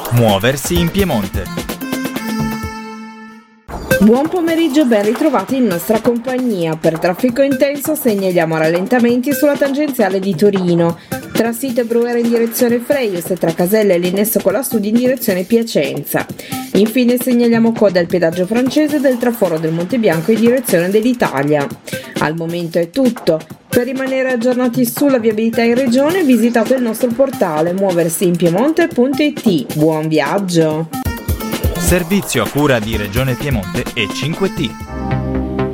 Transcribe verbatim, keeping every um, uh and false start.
Muoversi in Piemonte. Buon pomeriggio, ben ritrovati in nostra compagnia. Per traffico intenso segnaliamo rallentamenti sulla tangenziale di Torino, tra Sito e Brugheria in direzione Freius e tra Caselle e l'innesso con la Studi in direzione Piacenza. Infine segnaliamo coda al pedaggio francese del traforo del Monte Bianco in direzione dell'Italia. Al momento è tutto. Per rimanere aggiornati sulla viabilità in regione visitate il nostro portale muoversi in piemonte punto it. Buon viaggio! Servizio a cura di Regione Piemonte e cinque T.